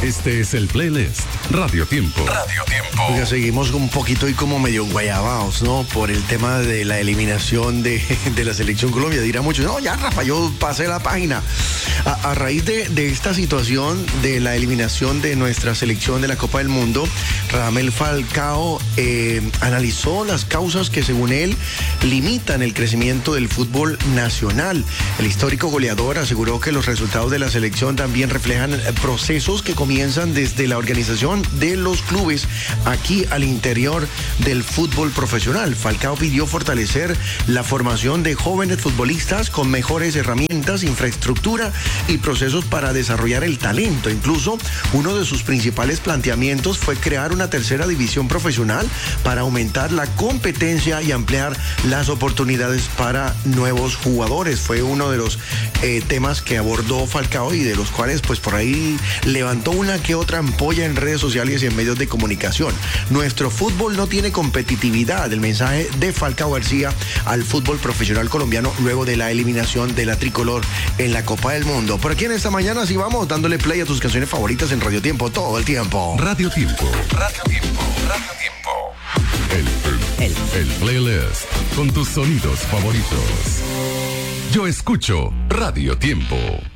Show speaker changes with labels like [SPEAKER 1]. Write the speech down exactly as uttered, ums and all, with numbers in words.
[SPEAKER 1] Este es el playlist Radio Tiempo. Radio Tiempo.
[SPEAKER 2] Oiga, seguimos un poquito y como medio guayabaos, ¿no? Por el tema de la eliminación de, de la selección Colombia. Dirá mucho, no, ya Rafa, yo pasé la página. A, a raíz de, de esta situación de la eliminación de nuestra selección de la Copa del Mundo, Radamel Falcao eh, analizó las causas que según él limitan el crecimiento del fútbol nacional. El histórico goleador aseguró que los resultados de la selección también reflejan procesos que comienzan desde la organización de los clubes aquí al interior del fútbol profesional. Falcao pidió fortalecer la formación de jóvenes futbolistas con mejores herramientas, infraestructura y procesos para desarrollar el talento. Incluso uno de sus principales planteamientos fue crear una tercera división profesional para aumentar la competencia y ampliar las oportunidades para nuevos jugadores. Fue uno de los eh, temas que abordó Falcao y de los cuales pues por ahí levantó una que otra ampolla en redes sociales y en medios de comunicación. Nuestro fútbol no tiene competitividad. El mensaje de Falcao García al fútbol profesional colombiano luego de la eliminación de la tricolor en la Copa del Mundo. Por aquí en esta mañana sí vamos dándole play a tus canciones favoritas en Radio Tiempo todo el tiempo.
[SPEAKER 1] Radio Tiempo. Radio Tiempo. Radio Tiempo. El, el, el playlist con tus sonidos favoritos. Yo escucho Radio Tiempo.